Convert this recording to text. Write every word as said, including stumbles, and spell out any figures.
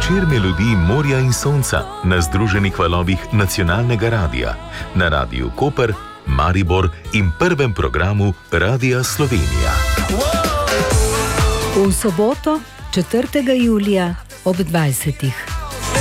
večer melodij morja in sonca na združenih valovih nacionalnega radia, na Radiu Koper, Maribor in prvem programu Radia Slovenija. V soboto, četrtega julija ob dvajsetih.